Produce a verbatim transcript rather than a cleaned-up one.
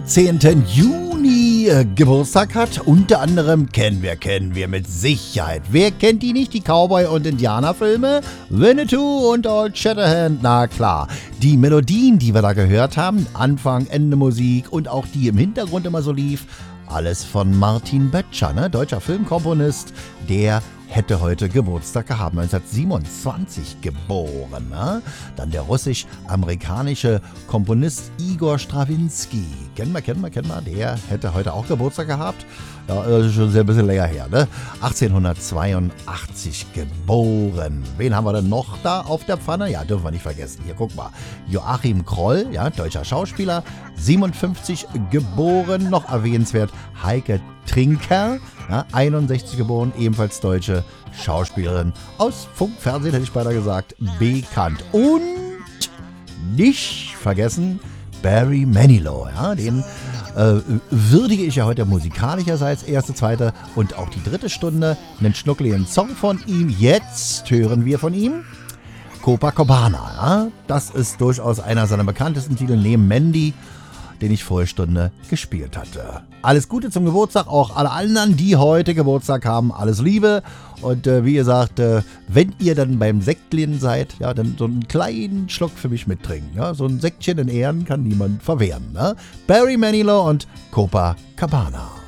zehnten Juni äh, Geburtstag hat. Unter anderem kennen wir, kennen wir mit Sicherheit. Wer kennt die nicht? Die Cowboy- und Indianerfilme? Winnetou und Old Shatterhand, na klar. Die Melodien, die wir da gehört haben, Anfang, Ende Musik und auch die im Hintergrund immer so lief, alles von Martin Böttcher, ne? Deutscher Filmkomponist, der hätte heute Geburtstag gehabt, neunzehnhundertsiebenundzwanzig geboren. Ne? Dann der russisch-amerikanische Komponist Igor Strawinski. Kennen wir, kennen wir, kennen wir. Der hätte heute auch Geburtstag gehabt. Ja, das ist schon sehr ein bisschen länger her. Ne? achtzehnhundertzweiundachtzig geboren. Wen haben wir denn noch da auf der Pfanne? Ja, dürfen wir nicht vergessen. Hier, guck mal. Joachim Kroll, ja, deutscher Schauspieler, siebenundfünfzig geboren. Noch erwähnenswert Heike Trinker, ja, einundsechzig geboren, ebenfalls deutsche Schauspielerin. Aus Funk, Fernsehen hätte ich beinahe gesagt, bekannt. Und nicht vergessen Barry Manilow, ja, den äh, würdige ich ja heute musikalischerseits erste, zweite und auch die dritte Stunde. Einen schnuckligen Song von ihm. Jetzt hören wir von ihm Copacabana. Ja? Das ist durchaus einer seiner bekanntesten Titel neben Mandy, den ich vorher Stunde gespielt hatte. Alles Gute zum Geburtstag, auch alle anderen, die heute Geburtstag haben, alles Liebe. Und äh, wie gesagt, äh, wenn ihr dann beim Sektchen seid, ja, dann so einen kleinen Schluck für mich mittrinken. Ja? So ein Sektchen in Ehren kann niemand verwehren. Ne? Barry Manilow und Copacabana.